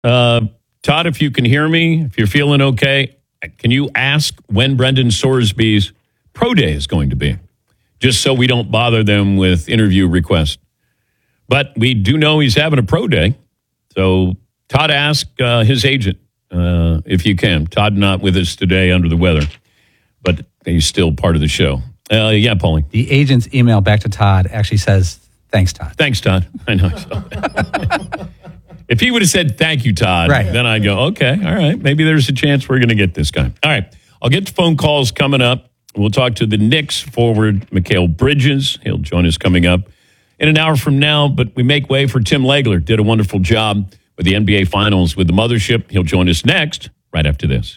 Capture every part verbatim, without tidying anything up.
Uh, Todd, if you can hear me, if you're feeling okay, can you ask when Brendan Sorsby's pro day is going to be? Just so we don't bother them with interview requests. But we do know he's having a pro day. So Todd, ask uh, his agent uh, if you can. Todd not with us today, under the weather, but he's still part of the show. Uh, yeah, Paulie. The agent's email back to Todd actually says, thanks, Todd. Thanks, Todd. I know. If he would have said, thank you, Todd, right. then I'd go, okay, all right, maybe there's a chance we're going to get this guy. All right, I'll get to phone calls coming up. We'll talk to the Knicks forward, Mikal Bridges. He'll join us coming up in an hour from now, but we make way for Tim Legler. Did a wonderful job with the N B A Finals with the Mothership. He'll join us next, right after this.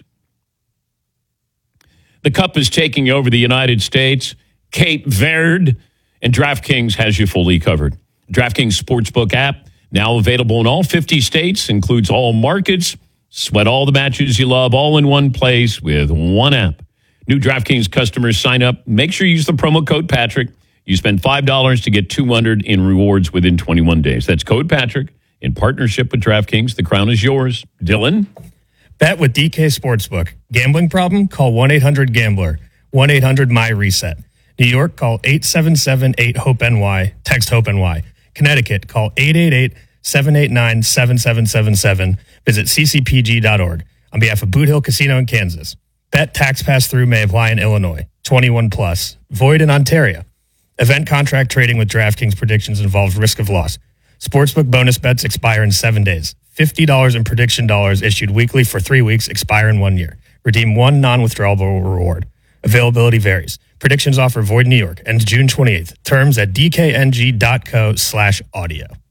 The Cup is taking over the United States, Cape Verde, and DraftKings has you fully covered. DraftKings Sportsbook app, now available in all fifty states, includes all markets. Sweat all the matches you love, all in one place with one app. New DraftKings customers sign up. Make sure you use the promo code Patrick. You spend five dollars to get two hundred dollars in rewards within twenty-one days. That's code Patrick in partnership with DraftKings. The crown is yours. Dylan? Bet with D K Sportsbook. Gambling problem? Call one eight hundred gambler. one eight hundred my reset. New York, call eight seven seven eight hope N Y. Text HOPE-NY. Connecticut, call eight eight eight seven eight nine seven seven seven seven. Visit c c p g dot org. On behalf of Boot Hill Casino in Kansas. Bet tax pass-through may apply in Illinois. twenty-one plus. Void in Ontario. Event contract trading with DraftKings predictions involves risk of loss. Sportsbook bonus bets expire in seven days. fifty dollars in prediction dollars issued weekly for three weeks expire in one year. Redeem one non-withdrawable reward. Availability varies. Predictions offer void in New York. Ends June twenty-eighth. Terms at d k n g dot co slash audio.